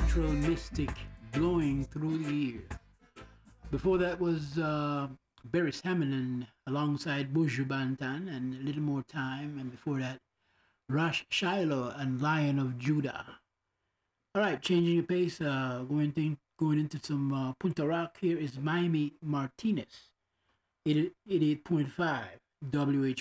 Natural Mystic blowing through the year. Before that was Barry Hamilton alongside Buju Banton and A Little More Time. And before that, Rush Shiloh and Lion of Judah. All right, changing the pace, going into some Punta Rock. Here is Miami Martinez, 88.5 WHP.